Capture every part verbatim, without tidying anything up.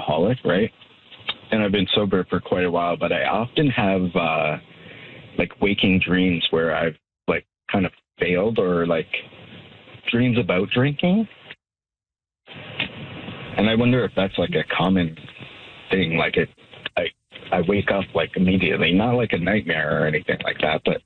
alcoholic, right? And I've been sober for quite a while, but I often have uh, like waking dreams where I've like kind of failed, or like dreams about drinking. And I wonder if that's like a common thing. Like it, I, I wake up like immediately, not like a nightmare or anything like that, but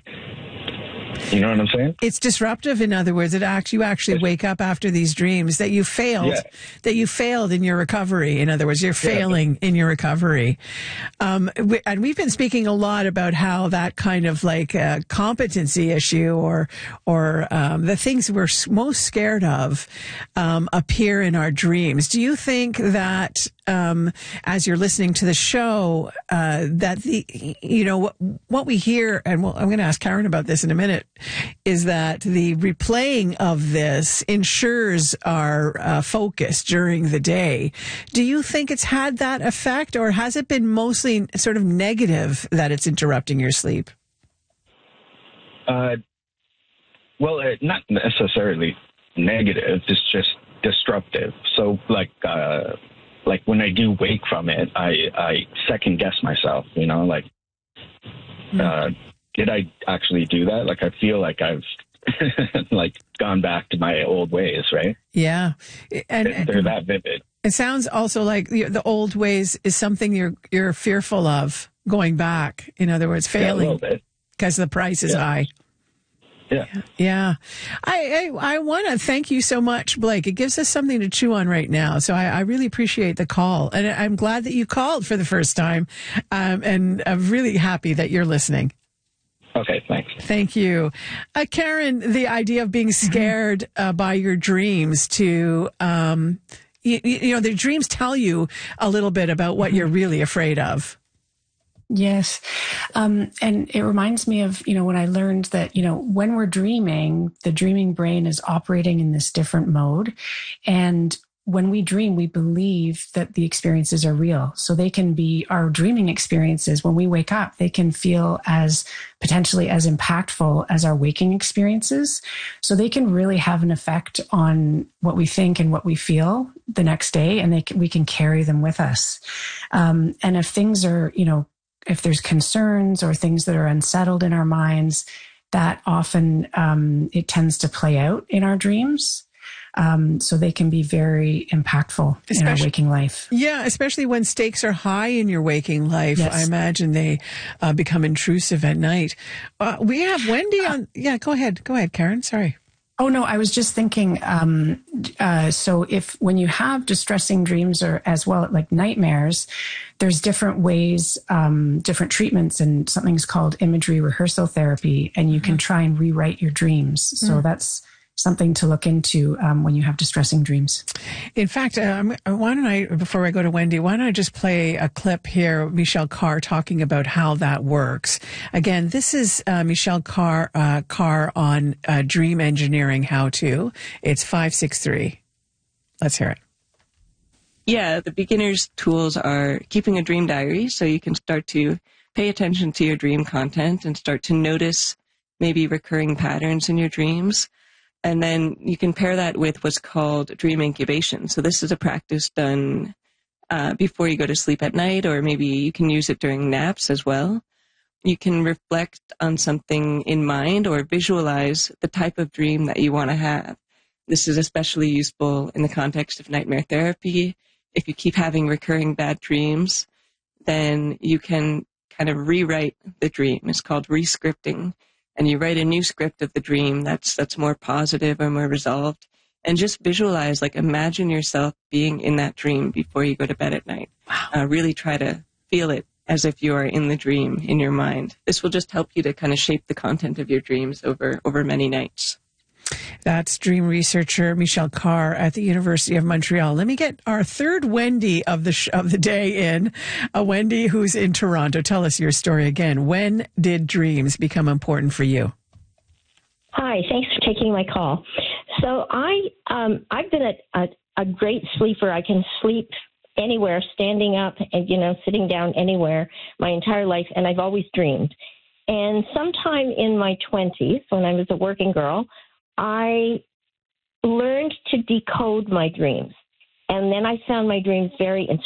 you know what I'm saying? It's disruptive. In other words, it actually, you actually wake up after these dreams that you failed, yeah. that you failed in your recovery. In other words, you're failing yeah. in your recovery. Um, we, and we've been speaking a lot about how that kind of like uh, competency issue, or, or um, the things we're most scared of, um, appear in our dreams. Do you think that, um, as you're listening to the show, uh, that the, you know, what, what we hear, and we'll, I'm going to ask Karen about this in a minute, is that the replaying of this ensures our uh, focus during the day. Do you think it's had that effect, or has it been mostly sort of negative that it's interrupting your sleep? Uh, well, it, not necessarily negative. It's just disruptive. So, like, uh, like when I do wake from it, I, I second guess myself. You know, like, mm-hmm. uh, did I actually do that? Like, I feel like I've like gone back to my old ways, right? Yeah, and they're that vivid. It sounds also like the, the old ways is something you're you're fearful of going back. In other words, failing because the price is yeah. high. Yeah. Yeah. I, I, I want to thank you so much, Blake. It gives us something to chew on right now. So I, I really appreciate the call. And I'm glad that you called for the first time. Um, and I'm really happy that you're listening. Okay, thanks. Thank you. Uh, Karen, the idea of being scared uh, by your dreams to, um, you, you know, the dreams tell you a little bit about what you're really afraid of. Yes. Um, and it reminds me of, you know, when I learned that, you know, when we're dreaming, the dreaming brain is operating in this different mode. And when we dream, we believe that the experiences are real. So they can be our dreaming experiences. When we wake up, they can feel as potentially as impactful as our waking experiences. So they can really have an effect on what we think and what we feel the next day. And they can, we can carry them with us. Um, and if things are, you know, if there's concerns or things that are unsettled in our minds, that often um, it tends to play out in our dreams. Um, so they can be very impactful especially, in our waking life. Yeah, especially when stakes are high in your waking life. Yes. I imagine they uh, become intrusive at night. Uh, we have Wendy on. Yeah, go ahead. Go ahead, Karen. Sorry. Oh, no, I was just thinking, um, uh, so if when you have distressing dreams or as well, like nightmares, there's different ways, um, different treatments, and something's called imagery rehearsal therapy, and you mm-hmm. can try and rewrite your dreams. So mm-hmm. that's something to look into um, when you have distressing dreams. In fact, um, why don't I, before I go to Wendy, why don't I just play a clip here, Michelle Carr talking about how that works. Again, this is uh, Michelle Carr, uh, Carr on uh, Dream Engineering How To. It's five six three. Let's hear it. Yeah, the beginner's tools are keeping a dream diary, so you can start to pay attention to your dream content and start to notice maybe recurring patterns in your dreams. And then you can pair that with what's called dream incubation. So this is a practice done uh, before you go to sleep at night, or maybe you can use it during naps as well. You can reflect on something in mind or visualize the type of dream that you want to have. This is especially useful in the context of nightmare therapy. If you keep having recurring bad dreams, then you can kind of rewrite the dream. It's called rescripting. And you write a new script of the dream that's that's more positive or more resolved. And just visualize, like imagine yourself being in that dream before you go to bed at night. Wow. Uh, really try to feel it as if you are in the dream in your mind. This will just help you to kind of shape the content of your dreams over, over many nights. That's dream researcher Michelle Carr at the University of Montreal. Let me get our third Wendy of the sh- of the day in. A Wendy who's in Toronto. Tell us your story again. When did dreams become important for you? Hi, thanks for taking my call. So I um, I've been a, a, a great sleeper. I can sleep anywhere, standing up and you know sitting down anywhere my entire life, and I've always dreamed. And sometime in my twenties, when I was a working girl, I learned to decode my dreams. And then I found my dreams very